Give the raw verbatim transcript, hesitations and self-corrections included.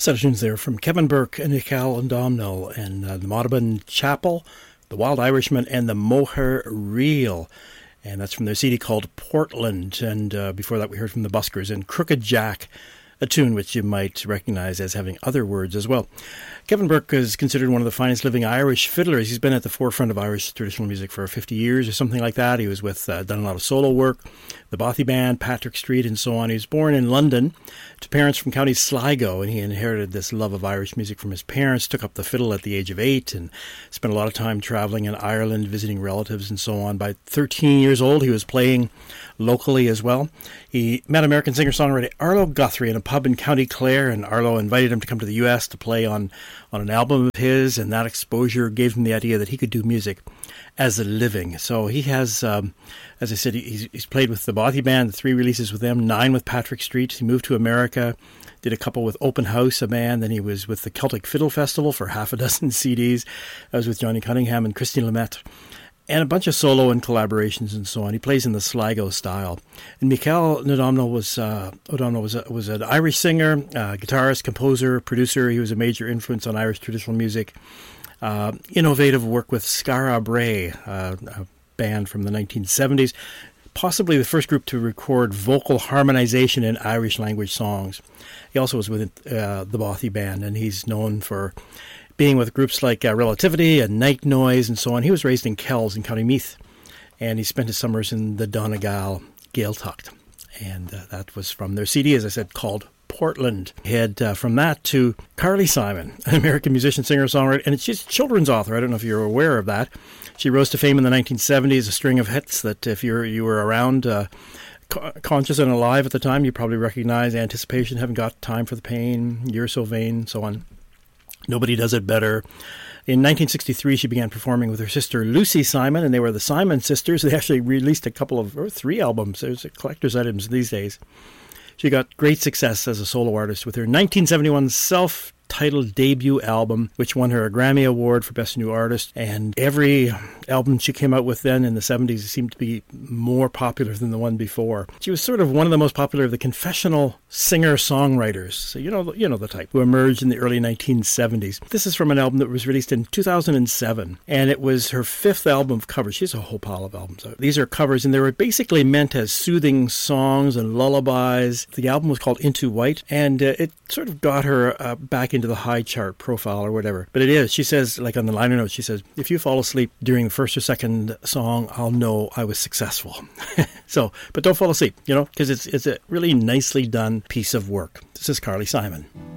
Set of tunes there from Kevin Burke and Michael Domhnall and uh, the Audubon Chapel, the Wild Irishman, and the Moher Reel. And that's from their C D called Portland. And uh, before that, we heard from the Buskers and Crooked Jack, a tune which you might recognize as having other words as well. Kevin Burke is considered one of the finest living Irish fiddlers. He's been at the forefront of Irish traditional music for fifty years or something like that. He was with, uh, done a lot of solo work, the Bothy Band, Patrick Street, and so on. He was born in London to parents from County Sligo, and he inherited this love of Irish music from his parents, took up the fiddle at the age of eight, and spent a lot of time traveling in Ireland, visiting relatives and so on. By thirteen years old, he was playing locally as well. He met American singer-songwriter Arlo Guthrie in a pub in County Clare, and Arlo invited him to come to the U S to play on, on an album of his, and that exposure gave him the idea that he could do music as a living. So he has, um, as I said, he's, he's played with the Bothy Band, three releases with them, nine with Patrick Street. He moved to America, did a couple with Open House, a band. Then he was with the Celtic Fiddle Festival for half a dozen C Ds. I was with Johnny Cunningham and Christine Lemaitre, and a bunch of solo and collaborations and so on. He plays in the Sligo style. And Michael O'Domhnall was uh, O'Domhnall was a, was an Irish singer, uh, guitarist, composer, producer. He was a major influence on Irish traditional music. Uh, innovative work with Scara Bray, uh, a band from the nineteen seventies. Possibly the first group to record vocal harmonization in Irish language songs. He also was with uh, the Bothy Band, and he's known for being with groups like uh, Relativity and Night Noise and so on. He was raised in Kells in County Meath, and he spent his summers in the Donegal Gaeltacht. And uh, that was from their C D, as I said, called Portland. Head uh, from that to Carly Simon, an American musician, singer, songwriter, and she's a children's author. I don't know if you're aware of that. She rose to fame in the nineteen seventies, a string of hits that if you're you were around, uh, co- conscious and alive at the time, you probably recognize Anticipation, Haven't Got Time for the Pain, You're So Vain, so on. Nobody Does It Better. In nineteen sixty-three, she began performing with her sister Lucy Simon, and they were the Simon Sisters. They actually released a couple of, or three albums. There's collector's items these days. She got great success as a solo artist with her nineteen seventy-one self-titled debut album, which won her a Grammy Award for Best New Artist. And every album she came out with then in the seventies seemed to be more popular than the one before. She was sort of one of the most popular of the confessional singer-songwriters, so you know, you know the type, who emerged in the early nineteen seventies. This is from an album that was released in two thousand seven, and it was her fifth album of covers. She has a whole pile of albums out. These are covers, and they were basically meant as soothing songs and lullabies. The album was called Into White, and uh, it sort of got her uh, back into the high chart profile or whatever. But it is, she says, like on the liner notes, she says, if you fall asleep during the first or second song, I'll know I was successful. So, but don't fall asleep, you know, because it's, it's a really nicely done piece of work. This is Carly Simon.